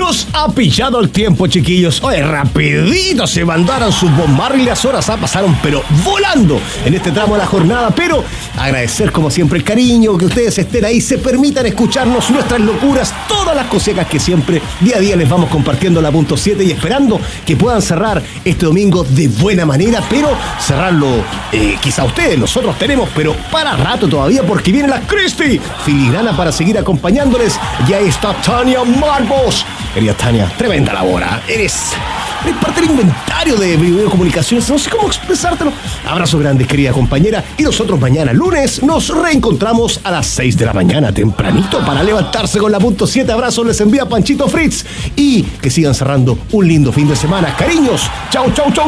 Nos ha pillado el tiempo, chiquillos. Oye, rapidito se mandaron sus bombarros y las horas pasaron, pero volando en este tramo de la jornada. Pero agradecer, como siempre, el cariño, que ustedes estén ahí, se permitan escucharnos, nuestras locuras, todas las cositas que siempre día a día les vamos compartiendo en la punto 7 y esperando que puedan cerrar este domingo de buena manera, pero cerrarlo quizá ustedes, nosotros tenemos, pero para rato todavía, porque viene la Cristi filigrana para seguir acompañándoles. Y ahí está Tania Marcos. Querida Tania, tremenda labor, eres parte del inventario de videocomunicaciones, no sé cómo expresártelo. Abrazo grande, querida compañera, y nosotros mañana lunes nos reencontramos a las 6 de la mañana, tempranito, para levantarse con la punto 7. Abrazos les envía Panchito Fritz, y que sigan cerrando un lindo fin de semana. Cariños, chau, chau, chau.